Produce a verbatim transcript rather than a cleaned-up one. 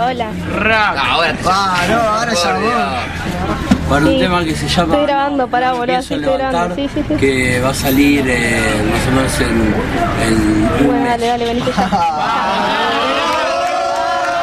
hola. Ah, ahora te Ah, no, ahora ya vos. Para un Sí, tema que se llama... estoy grabando, pará, boludo, Pienso sí, estoy grabando, levantar, sí, sí, sí. que va a salir eh, más o menos en, en un Bueno, mes. dale, dale, venite ya.